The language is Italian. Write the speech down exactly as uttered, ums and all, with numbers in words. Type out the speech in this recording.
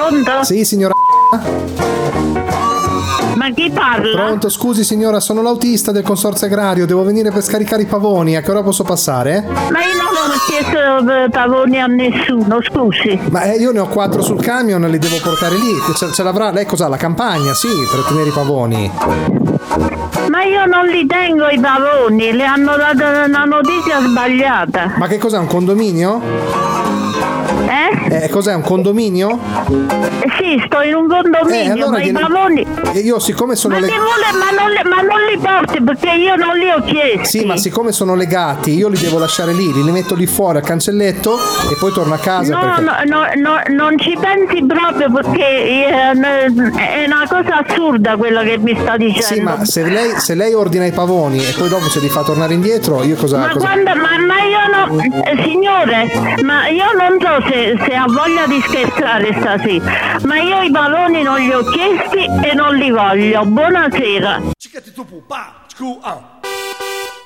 Pronto? Sì, signora. Ma chi parla? Pronto, scusi signora, sono l'autista del consorzio agrario, devo venire per scaricare i pavoni, a che ora posso passare? Ma io non ho chiesto pavoni a nessuno, scusi. Ma eh, io ne ho quattro sul camion, li devo portare lì, ce, ce l'avrà, lei cos'ha, la campagna? Sì, per tenere i pavoni. Ma io non li tengo i pavoni, le hanno dato una notizia sbagliata. Ma che cos'è, un condominio? Eh? Eh, cos'è, un condominio? Eh sì, sto in un condominio, Eh, allora ma i gliene- pavoni... E io siccome sono Ma, le- che vuole, ma, non, li- ma non li porti perché io non li ho chiesti. Sì, ma siccome sono legati, io li devo lasciare lì, li metto lì fuori al cancelletto e poi torno a casa. No, perché... no, no, no, non ci pensi proprio perché eh, n- è una cosa assurda quello che mi sta dicendo. Sì, ma se lei, se lei ordina i pavoni e poi dopo se li fa tornare indietro, io cosa... Ma cosa... quando, ma, ma io no, eh, signore, ma io non so se, se ha voglia di scherzare stasera, ma io i pavoni non li ho chiesti e non li voglio. Buonasera.